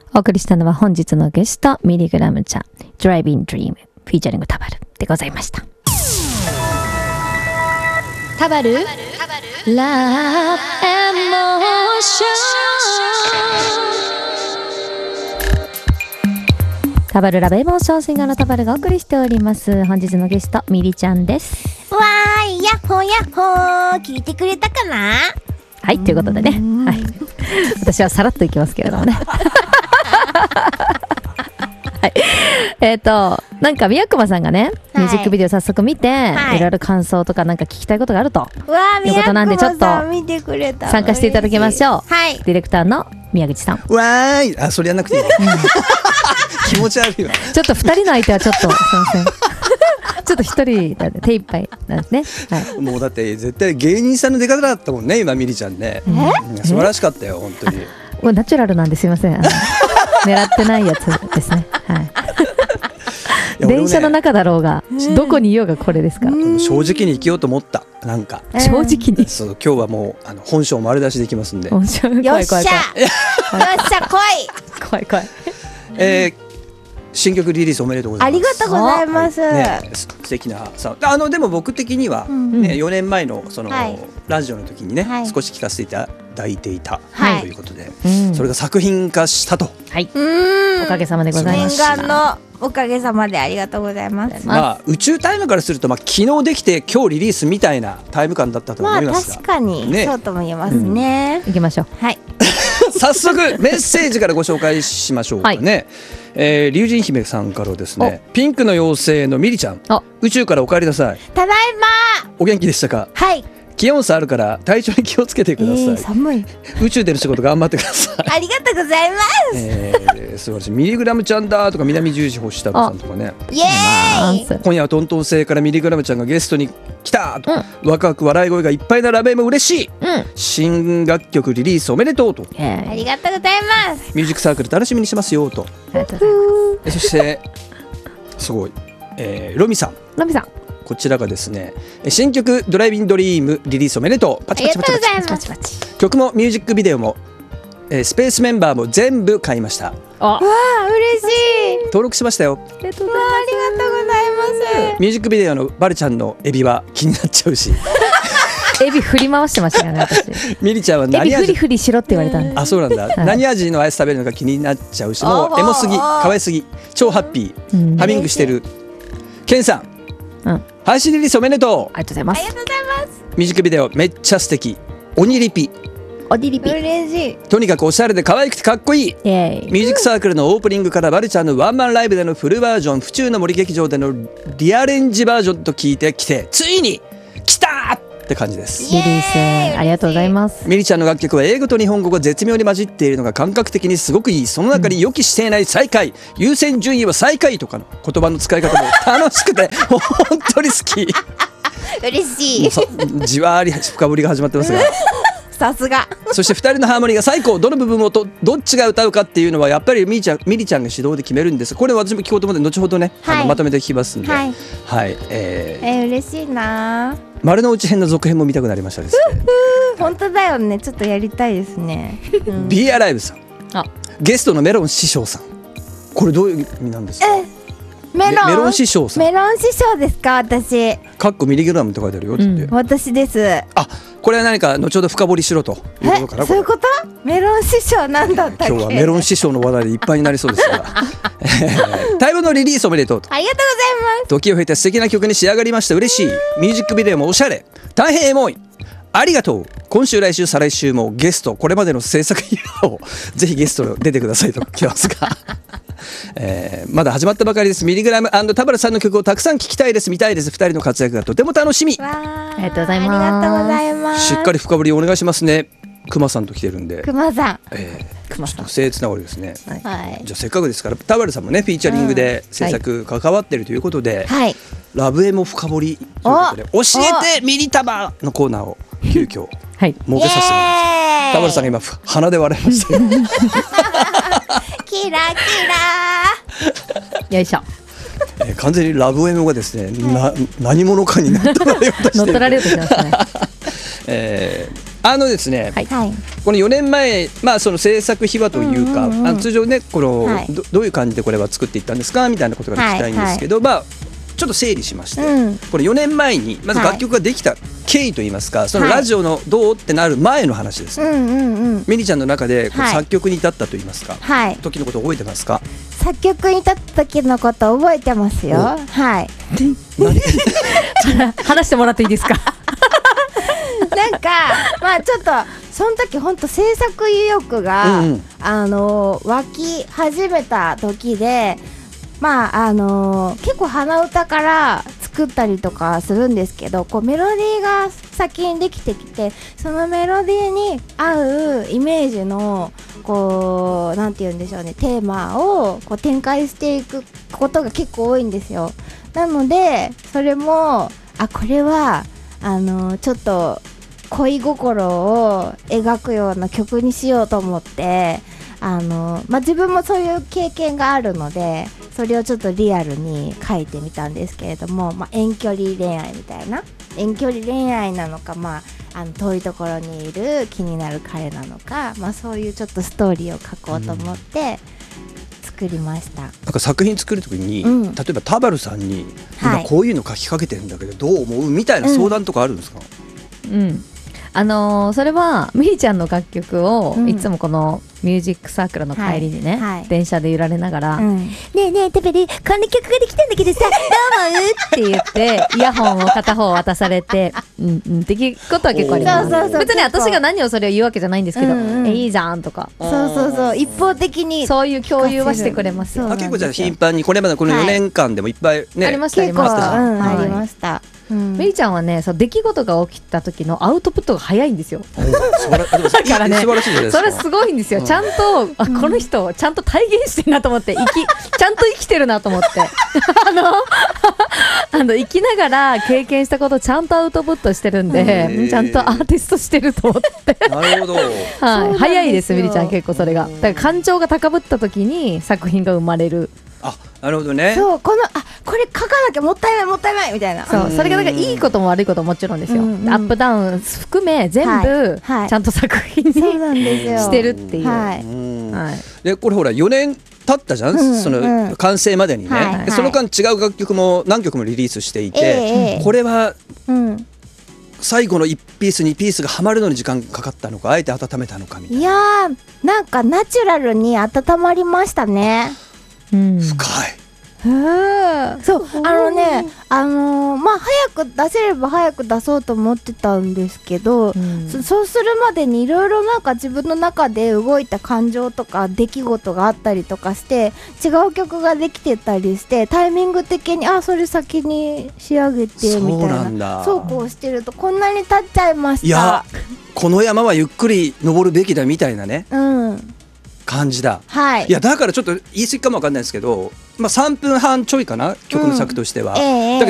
お送りしたのは本日のゲストミリグラムちゃん Driving Dream フィーチャリングタバルでございました。タバルラブエモーション、タバルラブエモーション、シンガーのタバルがお送りしております。本日のゲストミリちゃんです。 わーい、ヤッホーヤッホー、聞いてくれたかな。 はい、ということでね、はい、私はさらっといきますけれどもねはい、なんか宮熊さんがね、ミュージックビデオ早速見て、いろいろ感想とかなんか聞きたいことがあるということなんで、ちょっと参加していただきましょう。はい、ディレクターの宮口さん。 わーい、あ、それやんなくていい気持ち悪いわ。 ちょっと2人の相手はちょっとすいませんちょっと一人なんで手いっぱいなんですね、はい、 もうだって絶対芸人さんの出方だったもんね、今ミリちゃんね。素晴らしかったよ本当に。 もうナチュラルなんですいません、狙ってないやつですね、はい、電車の中だろうが、どこにいようがこれですから、 正直に生きようと思った。なんか正直に、 そう、今日はもう本性丸出しできますんで。 よっしゃよっしゃ怖い怖い新曲リリースおめでとうございます。 ありがとうございます、 ね、素敵なさ。でも僕的には、ね、4年前のその、ラジオの時にね、少し聞かせていただいていた、ということで、それが作品化したと、 おかげさまでございました。 念願のおかげさまでありがとうございます。 宇宙タイムからすると、昨日できて今日リリースみたいなタイム感だったと思いますが、 確かに、そうとも言えますね。 行きましょう。 はい早速メッセージからご紹介しましょうかね。龍神姫さんからですね、ピンクの妖精のミリちゃん、宇宙からお帰りなさい。 ただいま。 お元気でしたか。 はい。 気温差あるから体調に気をつけてください。 寒い。 宇宙での仕事頑張ってください。 ありがとうございます。 素晴らしい。ミリグラムちゃんだとか、南十字星太郎さんとかね。 イエーイ。 今夜はトントン星からミリグラムちゃんがゲストに来たと、ワクワク笑い声がいっぱいなラベも嬉しい、新楽曲リリースおめでとうと、 ありがとうございます。 ミュージックサークル楽しみにしてますよと。そしてすごい、ロミさんこちらがですね、新曲ドライビングドリームリリースおめでとう。パチパチパチパチパチ。曲もミュージックビデオも、スペースメンバーも全部買いました。 わあ嬉しい。 登録しましたよ。 ありがとうございます。 ミュージックビデオのバルちゃんのエビは気になっちゃうしエビ振り回してましたよね私。 ミリちゃんは何味、 エビフリフリしろって言われたんで。 あ、そうなんだ、何味のアイス食べるのか気になっちゃうし、もうエモすぎ、可愛すぎ、超ハッピー、ハミングしてるケンさん、配信リリースおめでとう。 ありがとうございます。 ありがとうございます。 ミュージックビデオめっちゃ素敵。鬼リピ嬉しい。 とにかくおしゃれで可愛くてかっこいい。ミュージックサークルのオープニングからバルちゃんのワンマンライブでのフルバージョン、府中の森劇場でのリアレンジバージョンと聞いてきて、ついに来たーって感じです。 リリースありがとうございます。 ミリちゃんの楽曲は英語と日本語が絶妙に混じっているのが感覚的にすごくいい。その中に予期していない最下位、優先順位は最下位とかの言葉の使い方も楽しくて本当に好き嬉しい。 じわり深掘りが始まってますがさすが。 そして2人のハーモニーが最高。どの部分をどっちが歌うかっていうのはやっぱりミリちゃんが指導で決めるんです。これ私も聞こうと思って後ほどね、まとめて聞きますんで、 嬉しいな。 丸の内編の続編も見たくなりましたですね。 本当だよね、ちょっとやりたいですね。 Be Alive さん、ゲストのメロン師匠さん、これどういう意味なんですか。メロン師匠さん。 メロン師匠ですか。私かっこミリグラムって書いてあるよって、 私です。 あ、これは何か後ほど深掘りしろということかな。 そういうこと。メロン師匠なんだったっけ。 今日はメロン師匠の話題でいっぱいになりそうですが待望のリリースおめでとうと。 ありがとうございます。 時を経て素敵な曲に仕上がりました。嬉しい。ミュージックビデオもおしゃれ、大変エモい、ありがとう。今週来週再来週もゲスト、これまでの制作費用をぜひゲスト出てくださいと来ますがまだ始まったばかりです。ミリグラム&田原さんの曲をたくさん聴きたいです、見たいです。2人の活躍がとても楽しみ。 ありがとうございます。 ありがとうございます。 しっかり深掘りお願いしますね。熊さんと来てるんで。 熊さん、 熊さん僭越ながらですね、 はい、 じゃあせっかくですから田原さんもねフィーチャリングで制作関わってるということで、 はい、 ラブエモ深掘りということで教えてミリタバのコーナーを急遽設けさせてもらいました。田原さんが今鼻で笑いましたよキラキよいしょ完全にラブエモがですね、何者かに乗っ取られようとして乗っ取られようとしてますねですね、 はい、 この4年前、その制作秘話というか、通常ねこの、どういう感じでこれは作っていったんですかみたいなことが聞きたいんですけど、ちょっと整理しまして、これ4年前にまず楽曲ができた経緯といいますか、そのラジオのどうってなる前の話です。ミリちゃんの中でこう作曲に至ったといいますか、時のこと覚えてますか？ 作曲に至った時のこと覚えてますよ。はい。 話してもらっていいですか？ なんかちょっとその時本当制作意欲が、湧き始めた時で、結構鼻歌から作ったりとかするんですけど、こうメロディーが先にできてきて、そのメロディーに合うイメージのこうなんて言うんでしょうね、テーマをこう展開していくことが結構多いんですよ。なのでそれもこれはちょっと恋心を描くような曲にしようと思って、自分もそういう経験があるので、それをちょっとリアルに書いてみたんですけれども、遠距離恋愛みたいな、遠距離恋愛なのか、遠いところにいる気になる彼なのか、そういうちょっとストーリーを書こうと思って作りました。 なんか作品作るときに、例えば田原さんに、今こういうの書きかけてるんだけどどう思うみたいな相談とかあるんですか？ それはみーちゃんの楽曲を、いつもこのミュージックサークルの帰りにね、電車で揺られながら、ねえねえテペリこんな曲ができたんだけどさどう思うって言ってイヤホンを片方渡されてっていうことは結構あります。別に私が何をそれを言うわけじゃないんですけど、いいじゃんとか、 そう一方的にそういう共有はしてくれますよ。 結構じゃあ頻繁にこれまでこの4年間でもいっぱいね、 ありましたありましたありました。 みりちゃんはね、出来事が起きた時のアウトプットが早いんですよ。だからね、それすごいんですよ。ちゃんとこの人ちゃんと体現してるなと思って、ちゃんと生きてるなと思って生きながら経験したことをちゃんとアウトプットしてるんで、ちゃんとアーティストしてると思ってなるほど、 早いですみりちゃん結構それが。だから感情が高ぶった時に作品が生まれる。 なるほどね。 そうこれ書かなきゃもったいないもったいないみたいな。 それがなんかいいことも悪いことももちろんですよ。アップダウン含め全部ちゃんと作品にしてるっていう。 でこれほら4年経ったじゃん、その完成までにね。その間違う楽曲も何曲もリリースしていて、これは最後の1ピース2ピースがはまるのに時間かかったのか、あえて温めたのかみたいな。 いやーなんかナチュラルに温まりましたね。 深い。 そう早く出せれば早く出そうと思ってたんですけど、そうするまでにいろいろなんか自分の中で動いた感情とか出来事があったりとかして、違う曲ができてたりして、タイミング的にそれ先に仕上げてみたいな、そうこうしてるとこんなに経っちゃいました。 いやこの山はゆっくり登るべきだみたいなね、感じだ。いやだからちょっと言い過ぎかもわかんないですけど、3分半ちょいかな、曲の作としては。